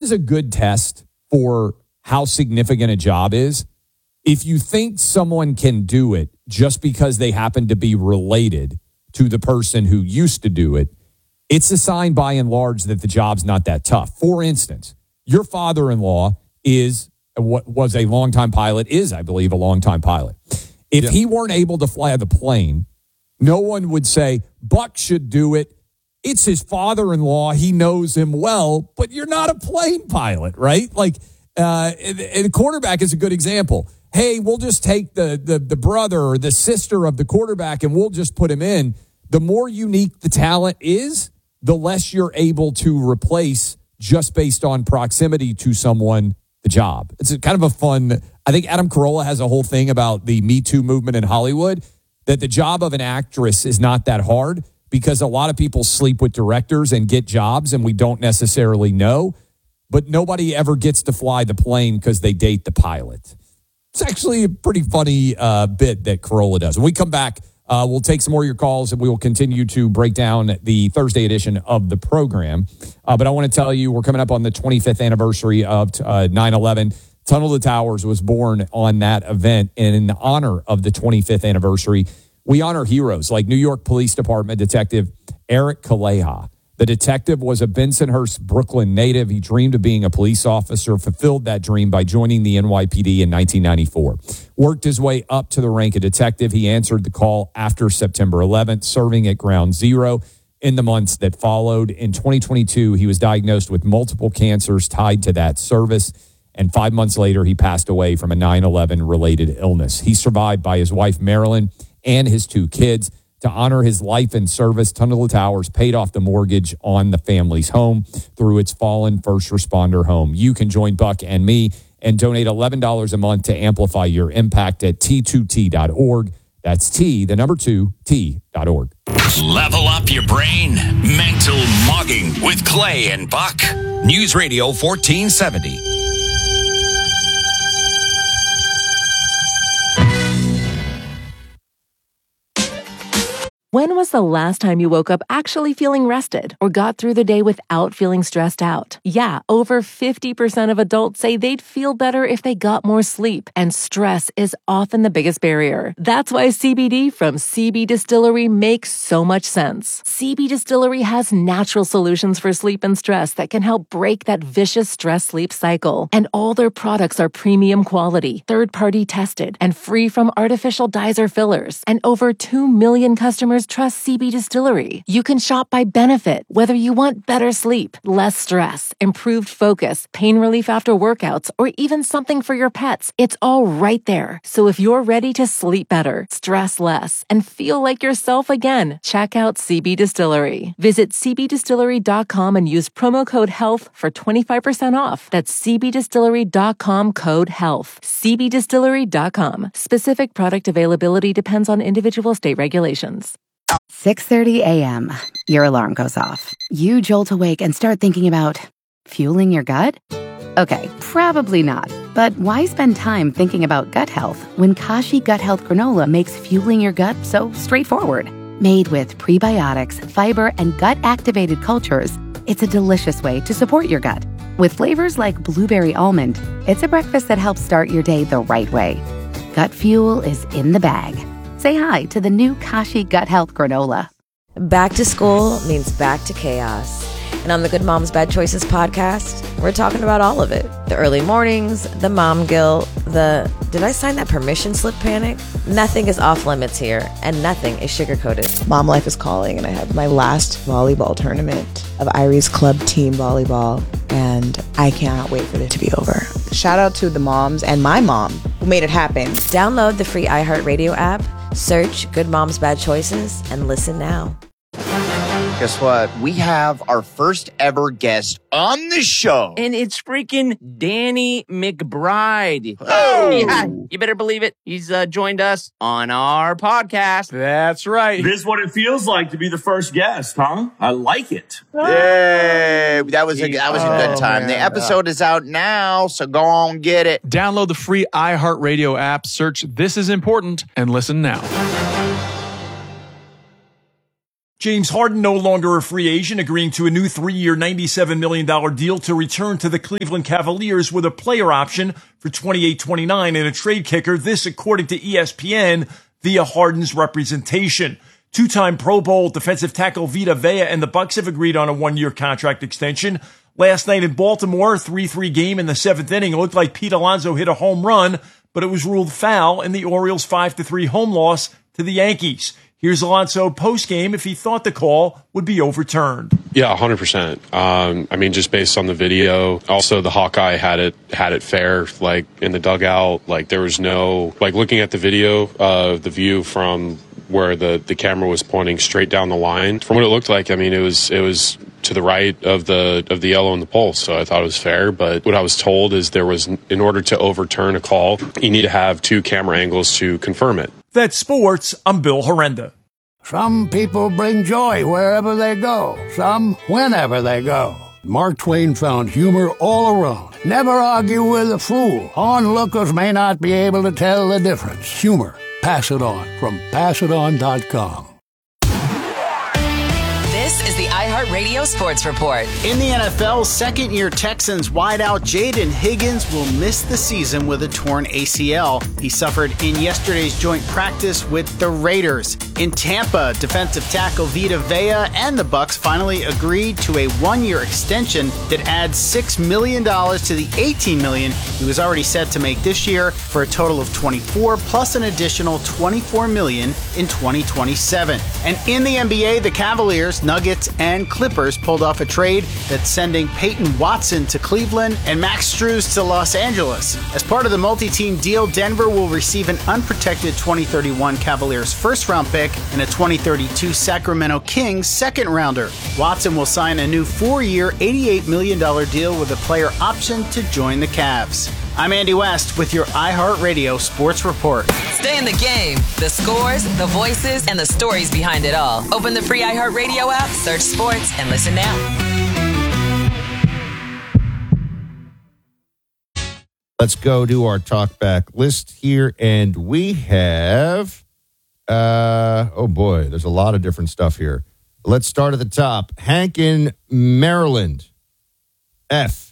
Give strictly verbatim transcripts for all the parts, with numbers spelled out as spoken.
is a good test for how significant a job is. If you think someone can do it just because they happen to be related to the person who used to do it, it's a sign by and large that the job's not that tough. For instance, your father-in-law is what was a longtime pilot, is, I believe, a longtime pilot. If yeah. he weren't able to fly the plane, no one would say, Buck should do it. It's his father-in-law. He knows him well, but you're not a plane pilot, right? Like, uh, and, and a quarterback is a good example. Hey, we'll just take the, the the brother or the sister of the quarterback and we'll just put him in. The more unique the talent is, the less you're able to replace just based on proximity to someone, the job. It's a kind of a fun, I think Adam Carolla has a whole thing about the Me Too movement in Hollywood, that the job of an actress is not that hard because a lot of people sleep with directors and get jobs and we don't necessarily know, but nobody ever gets to fly the plane because they date the pilot. It's actually a pretty funny uh, bit that Carolla does. When we come back, uh, we'll take some more of your calls and we will continue to break down the Thursday edition of the program. Uh, but I want to tell you, we're coming up on the twenty-fifth anniversary of uh, nine eleven. Tunnel to Towers was born on that event. And in honor of the twenty-fifth anniversary, we honor heroes like New York Police Department Detective Eric Kaleha. The detective was a Bensonhurst, Brooklyn native. He dreamed of being a police officer, fulfilled that dream by joining the N Y P D in nineteen ninety-four. Worked his way up to the rank of detective. He answered the call after September eleventh, serving at Ground Zero in the months that followed. In twenty twenty-two, he was diagnosed with multiple cancers tied to that service. And five months later, he passed away from a nine eleven related illness. He's survived by his wife, Marilyn, and his two kids. To honor his life and service, Tunnel to Towers paid off the mortgage on the family's home through its fallen first responder home. You can join Buck and me and donate eleven dollars a month to amplify your impact at T two T dot org. That's T, the number two, T dot org. Level up your brain. Mental Mugging with Clay and Buck. News Radio fourteen seventy. When was the last time you woke up actually feeling rested or got through the day without feeling stressed out? Yeah, over fifty percent of adults say they'd feel better if they got more sleep, and stress is often the biggest barrier. That's why C B D from C B Distillery makes so much sense. C B Distillery has natural solutions for sleep and stress that can help break that vicious stress-sleep cycle. And all their products are premium quality, third-party tested, and free from artificial dyes or fillers. And over two million customers trust C B Distillery. You can shop by benefit, whether you want better sleep, less stress, improved focus, pain relief after workouts, or even something for your pets. It's all right there. So if you're ready to sleep better, stress less, and feel like yourself again, check out C B Distillery. Visit C B distillery dot com and use promo code HEALTH for twenty-five percent off. That's C B distillery dot com code HEALTH. C B distillery dot com. Specific product availability depends on individual state regulations. six thirty a.m. Your alarm goes off. You jolt awake and start thinking about fueling your gut? Okay, probably not. But why spend time thinking about gut health when Kashi Gut Health Granola makes fueling your gut so straightforward? Made with prebiotics, fiber, and gut-activated cultures, it's a delicious way to support your gut. With flavors like blueberry almond, it's a breakfast that helps start your day the right way. Gut fuel is in the bag. Say hi to the new Kashi Gut Health Granola. Back to school means back to chaos. And on the Good Moms Bad Choices podcast, we're talking about all of it. The early mornings, the mom guilt, the did I sign that permission slip panic? Nothing is off limits here, and nothing is sugar-coated. Mom life is calling, and I have my last volleyball tournament of Irie's Club Team Volleyball, and I cannot wait for it to be over. Shout out to the moms and my mom who made it happen. Download the free iHeartRadio app, search Good Moms Bad Choices, and listen now. Guess what? We have our first ever guest on the show. And it's freaking Danny McBride. Oh! Yeah, you better believe it. He's uh, joined us on our podcast. That's right. This is what it feels like to be the first guest, huh? I like it. Yay! That was a, that was a good time. Oh, the episode is out now, so go on, get it. Download the free iHeartRadio app, search This Is Important, and listen now. James Harden no longer a free agent, agreeing to a new three-year, ninety-seven million dollars deal to return to the Cleveland Cavaliers with a player option for twenty-eight twenty-nine and a trade kicker. This, according to E S P N, via Harden's representation. Two-time Pro Bowl defensive tackle Vita Vea and the Bucks have agreed on a one-year contract extension. Last night in Baltimore, a three three game in the seventh inning. It looked like Pete Alonso hit a home run, but it was ruled foul in the Orioles' five to three home loss to the Yankees. Here's Alonso post-game if he thought the call would be overturned. Yeah, one hundred percent. Um, I mean, just based on the video. Also, the Hawkeye had it had it fair, like, in the dugout. Like, there was no, like, looking at the video, uh, the view from where the, the camera was pointing straight down the line. From what it looked like, I mean, it was it was to the right of the of the yellow and the pole, so I thought it was fair. But what I was told is there was, in order to overturn a call, you need to have two camera angles to confirm it. That's sports. I'm Bill Horrenda. Some people bring joy wherever they go, some whenever they go. Mark Twain found humor all around. Never argue with a fool. Onlookers may not be able to tell the difference. Humor. Pass it on from pass it on dot com. This is the iHeartRadio Sports Report. In the N F L, second-year Texans wideout Jaden Higgins will miss the season with a torn A C L. He suffered in yesterday's joint practice with the Raiders. In Tampa, defensive tackle Vita Vea and the Bucks finally agreed to a one-year extension that adds six million dollars to the eighteen million dollars he was already set to make this year, for a total of twenty-four plus an additional twenty-four million dollars in twenty twenty-seven. And in the N B A, the Cavaliers, Nuggets, and Clippers pulled off a trade that's sending Peyton Watson to Cleveland and Max Strus to Los Angeles. As part of the multi-team deal, Denver will receive an unprotected twenty thirty-one Cavaliers first-round pick and a twenty thirty-two Sacramento Kings second-rounder. Watson will sign a new four-year, eighty-eight million dollars deal with a player option to join the Cavs. I'm Andy West with your iHeartRadio Sports Report. Stay in the game. The scores, the voices, and the stories behind it all. Open the free iHeartRadio app, search sports, and listen now. Let's go to our talkback list here, and we have, uh, oh boy, there's a lot of different stuff here. Let's start at the top. Hank in Maryland. F.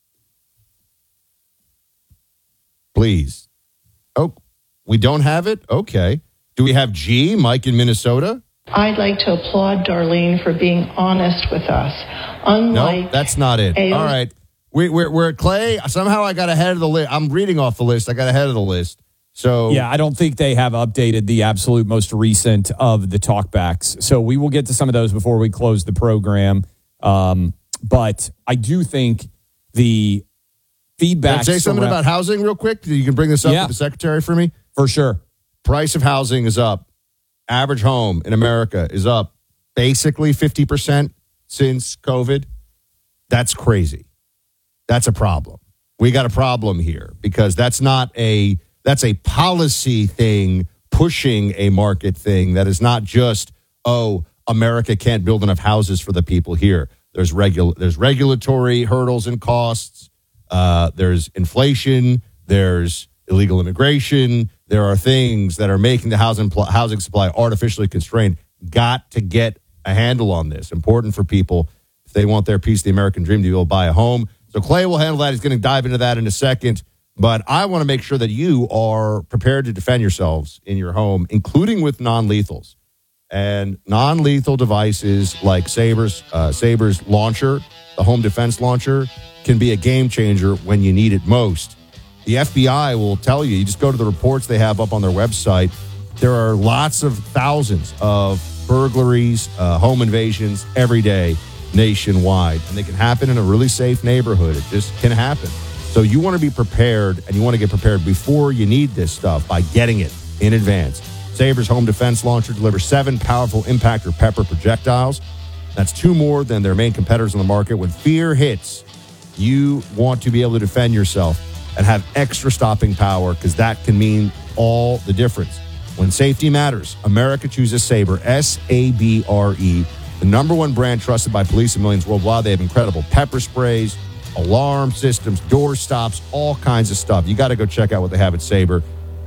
Please. Oh, we don't have it? Okay. Do we have G, Mike in Minnesota? I'd like to applaud Darlene for being honest with us. Unlike no, that's not it. A- All right. We, we're, we're at Clay. Somehow I got ahead of the list. I'm reading off the list. I got ahead of the list. So yeah, I don't think they have updated the absolute most recent of the talkbacks. So we will get to some of those before we close the program. Um, but I do think the feedback. Can I say something around- about housing real quick? You can bring this up yeah. with the secretary for me? For sure. Price of housing is up. Average home in America is up basically fifty percent since COVID. That's crazy. That's a problem. We got a problem here because that's not a, that's a policy thing pushing a market thing. That is not just, oh, America can't build enough houses for the people here. There's regul- there's regulatory hurdles and costs. Uh, there's inflation. There's illegal immigration. There are things that are making the housing pl- housing supply artificially constrained. Got to get a handle on this. Important for people if they want their piece of the American dream to be able to buy a home. So Clay will handle that. He's going to dive into that in a second. But I want to make sure that you are prepared to defend yourselves in your home, including with non-lethals. And non-lethal devices like Saber's, uh, Saber's launcher, the home defense launcher, can be a game changer when you need it most. The F B I will tell you, you just go to the reports they have up on their website. There are lots of thousands of burglaries, uh, home invasions every day nationwide. And they can happen in a really safe neighborhood. It just can happen. So you want to be prepared, and you want to get prepared before you need this stuff by getting it in advance. Saber's home defense launcher delivers seven powerful impact or pepper projectiles. That's two more than their main competitors on the market. When fear hits, you want to be able to defend yourself and have extra stopping power, because that can mean all the difference. When safety matters, America chooses Saber, S A B R E, the number one brand trusted by police and millions worldwide. They have incredible pepper sprays, alarm systems, door stops, all kinds of stuff. You got to go check out what they have at Saber.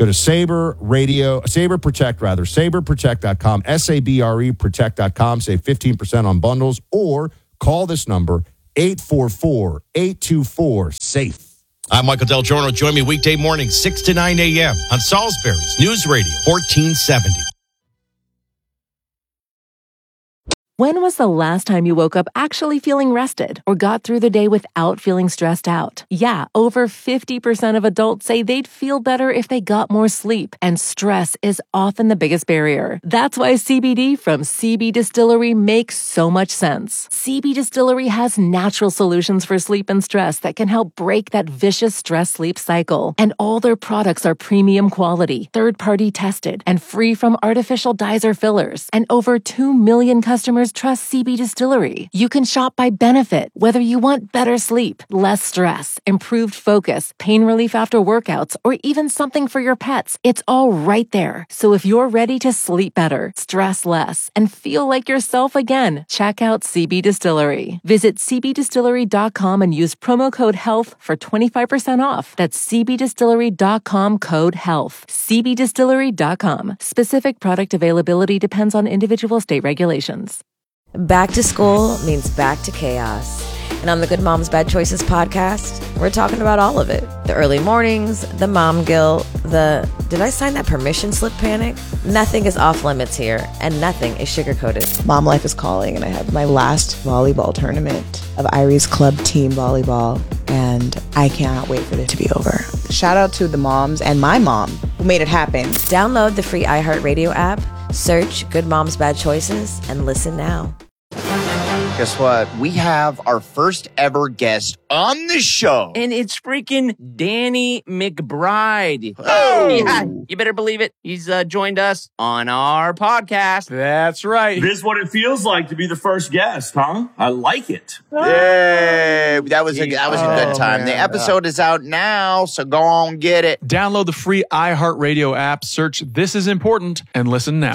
Go to Sabre Radio, Sabre Protect rather, sabre protect dot com, S A B R E protect dot com. Save fifteen percent on bundles or call this number, eight four four, eight two four, SAFE. I'm Michael Del Giorno. Join me weekday mornings, six to nine a.m. on Salisbury's News Radio, fourteen seventy. When was the last time you woke up actually feeling rested or got through the day without feeling stressed out? Yeah, over fifty percent of adults say they'd feel better if they got more sleep, and stress is often the biggest barrier. That's why C B D from C B Distillery makes so much sense. C B Distillery has natural solutions for sleep and stress that can help break that vicious stress-sleep cycle. And all their products are premium quality, third-party tested, and free from artificial dyes or fillers. And over two million customers trust C B Distillery. You can shop by benefit, whether you want better sleep, less stress, improved focus, pain relief after workouts, or even something for your pets. It's all right there. So if you're ready to sleep better, stress less, and feel like yourself again, check out C B Distillery. Visit c b distillery dot com and use promo code HEALTH for twenty-five percent off. That's c b distillery dot com code HEALTH. c b distillery dot com. Specific product availability depends on individual state regulations. Back to school means back to chaos. And on the Good Moms Bad Choices podcast, we're talking about all of it. The early mornings, the mom guilt, the did I sign that permission slip panic? Nothing is off limits here, and nothing is sugar-coated. Mom life is calling, and I have my last volleyball tournament of Irie's club team volleyball, and I cannot wait for it to be over. Shout out to the moms and my mom who made it happen. Download the free iHeartRadio app, search Good Moms Bad Choices, and listen now. Guess what? We have our first ever guest on the show. And it's freaking Danny McBride. Oh! Yeah, you better believe it. He's uh, joined us on our podcast. That's right. This is what it feels like to be the first guest, huh? I like it. Yay! That was a, that was a good Oh, time. man. The episode is out now, so go on get it. Download the free iHeartRadio app, search This Is Important, and listen now.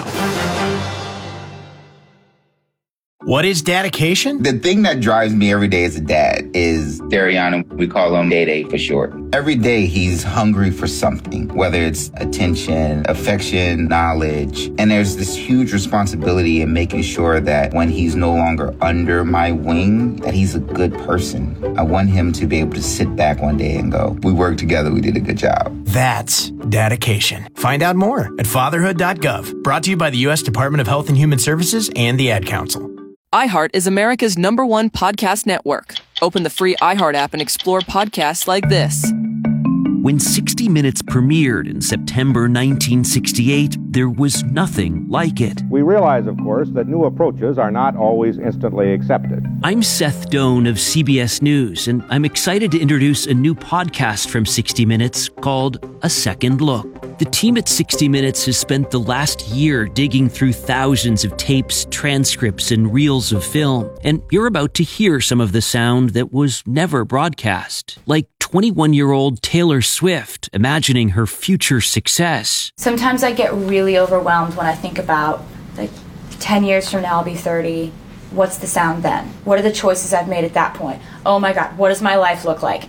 What is dedication? The thing that drives me every day as a dad is Dariana. We call him Day Day for short. Every day he's hungry for something, whether it's attention, affection, knowledge. And there's this huge responsibility in making sure that when he's no longer under my wing, that he's a good person. I want him to be able to sit back one day and go, we worked together, we did a good job. That's dedication. Find out more at fatherhood dot gov. Brought to you by the U S Department of Health and Human Services and the Ad Council. iHeart is America's number one podcast network. Open the free iHeart app and explore podcasts like this. When sixty minutes premiered in September nineteen sixty-eight, there was nothing like it. We realize, of course, that new approaches are not always instantly accepted. I'm Seth Doan of C B S News, and I'm excited to introduce a new podcast from sixty minutes called A Second Look. The team at sixty minutes has spent the last year digging through thousands of tapes, transcripts, and reels of film, and you're about to hear some of the sound that was never broadcast, like twenty-one-year-old Taylor Swift imagining her future success. Sometimes I get really overwhelmed when I think about, like, ten years from now I'll be thirty. What's the sound then? What are the choices I've made at that point? Oh my God, what does my life look like?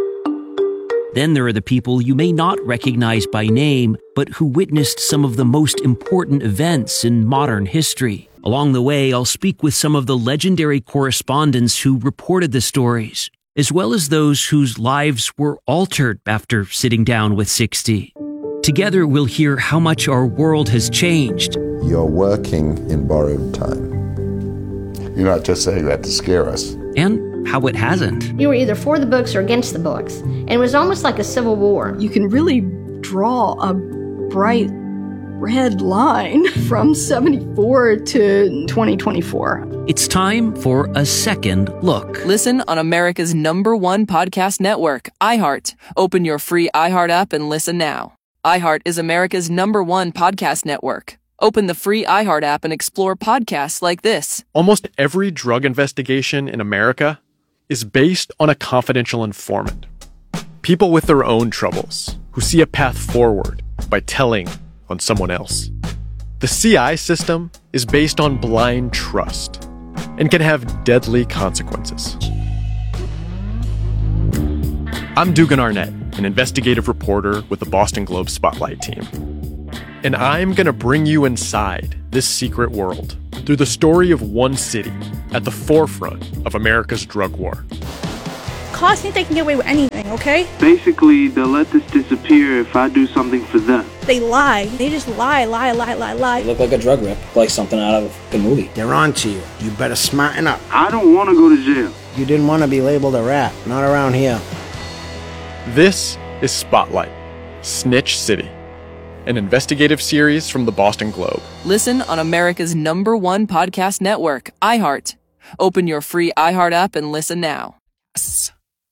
Then there are the people you may not recognize by name, but who witnessed some of the most important events in modern history. Along the way, I'll speak with some of the legendary correspondents who reported the stories, as well as those whose lives were altered after sitting down with sixty. Together, we'll hear how much our world has changed. You're working in borrowed time. You're not just saying that to scare us. And how it hasn't. You were either for the books or against the books. And it was almost like a civil war. You can really draw a bright red line from seventy-four to twenty twenty-four. It's time for A Second Look. Listen on America's number one podcast network, iHeart. Open your free iHeart app and listen now. iHeart is America's number one podcast network. Open the free iHeart app and explore podcasts like this. Almost every drug investigation in America is based on a confidential informant. People with their own troubles who see a path forward by telling on someone else. The C I system is based on blind trust and can have deadly consequences. I'm Dugan Arnett, an investigative reporter with the Boston Globe Spotlight team. And I'm going to bring you inside this secret world through the story of one city at the forefront of America's drug war. Cops think they can get away with anything, okay? Basically, they'll let this disappear if I do something for them. They lie. They just lie, lie, lie, lie, lie. You look like a drug rip, like something out of a movie. They're on to you. You better smarten up. I don't want to go to jail. You didn't want to be labeled a rat. Not around here. This is Spotlight, Snitch City, an investigative series from the Boston Globe. Listen on America's number one podcast network, iHeart. Open your free iHeart app and listen now.